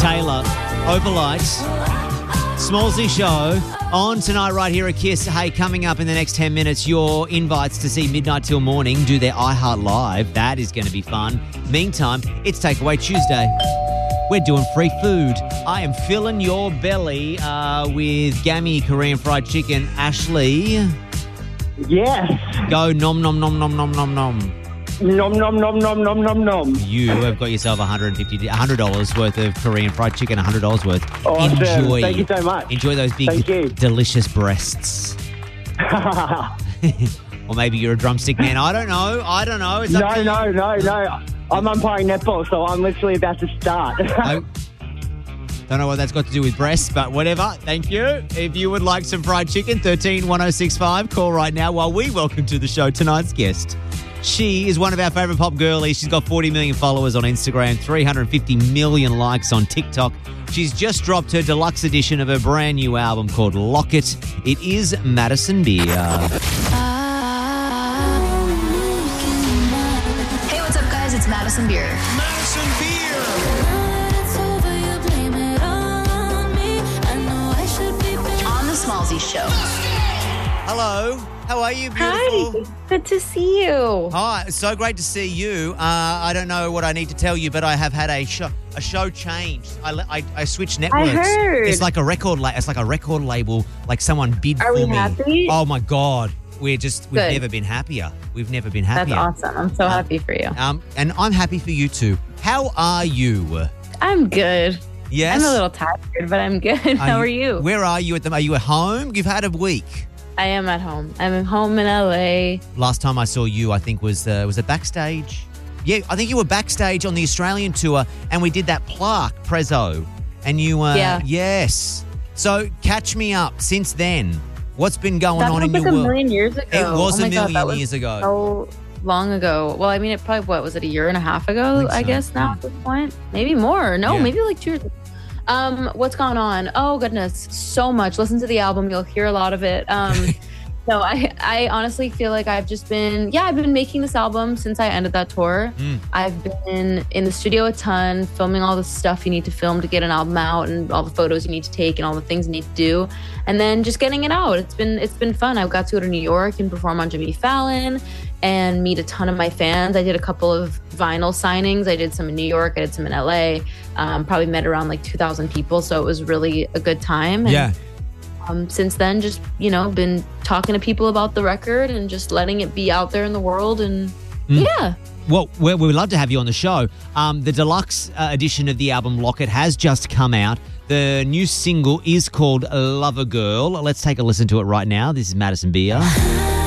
Taylor, Opalite, Smallsy Show on tonight right here at Kiss. Hey, coming up in the next 10 minutes, your invites to see Midnight Till Morning do their iHeart Live. That is going to be fun. Meantime, it's Takeaway Tuesday. We're doing free food. I am filling your belly with Gammy Korean fried chicken. Ashley. Yes. Go nom nom nom nom nom nom nom. Nom, nom, nom, nom, nom, nom, nom. You have got yourself $100 worth of Korean fried chicken, $100 worth. Awesome. Enjoy. Thank you so much. Enjoy those big, delicious breasts. Or maybe you're a drumstick man. I don't know. It's up to you. No. I'm umpiring netball, so I'm literally about to start. Don't know what that's got to do with breasts, but whatever. Thank you. If you would like some fried chicken, 131065. Call right now while we welcome to the show tonight's guest. She is one of our favourite pop girlies. She's got 40 million followers on Instagram, 350 million likes on TikTok. She's just dropped her deluxe edition of her brand new album called Lock It. It is Madison Beer. Hey, what's up, guys? It's Madison Beer. Madison Beer. On the Smallsy Show. Hello. How are you, beautiful? Hi. Good to see you. Hi. So great to see you. I don't know what I need to tell you, but I have had a show change. I switched networks. I heard. It's like a record label. Like someone bid for me. Are we happy? Oh my God. We've never been happier. That's awesome. I'm so happy for you. And I'm happy for you too. How are you? I'm good. Yes. I'm a little tired, but I'm good. How are you? Where are you Are you at home? You've had a week. I am at home. I'm home in LA. Last time I saw you, I think was it backstage? Yeah, I think you were backstage on the Australian tour, and we did that plaque prezzo, and you yes. So catch me up. Since then, what's been going on in your world? That was like a million years ago. It was a million years ago. ago. So long ago. Well, I mean, it probably was it a year and a half ago? I guess now at this point, maybe more. No, maybe like 2 years ago. What's going on? Oh goodness, so much. Listen to the album. You'll hear a lot of it. No, I honestly feel like I've been making this album since I ended that tour. I've been in the studio a ton, filming all the stuff you need to film to get an album out, and all the photos you need to take and all the things you need to do, and then just getting it out. It's been fun. I got to go to New York and perform on Jimmy Fallon and meet a ton of my fans. I did a couple of vinyl signings. I did some in New York. I did some in LA. Probably met around like 2,000 people. So it was really a good time. And, since then, just, been talking to people about the record and just letting it be out there in the world. And yeah. Well, we would love to have you on the show. The deluxe edition of the album Lock It has just come out. The new single is called Lover Girl. Let's take a listen to it right now. This is Madison Beer.